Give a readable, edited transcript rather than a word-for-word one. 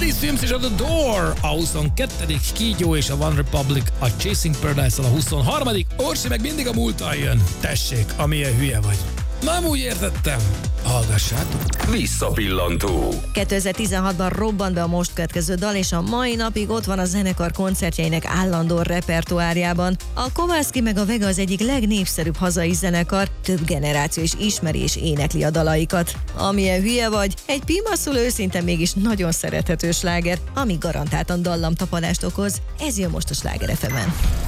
Alice Films és a The Door a 22. Kígyó és a One Republic a Chasing Paradise-al a 23. Orsi meg mindig a múltal jön. Tessék, amilyen hülye vagy. Nem úgy értettem. Hallgassátok. Visszapillantó. 2016-ban robbant be a most következő dal, és a mai napig ott van a zenekar koncertjeinek állandó repertoárjában. A Kowalski meg a Vega az egyik legnépszerűbb hazai zenekar, több generáció is ismeri és énekli a dalaikat. Amilyen hülye vagy, egy pimaszul őszinte mégis nagyon szerethető sláger, ami garantáltan dallamtapadást okoz. Ez jön most a Sláger FM-en.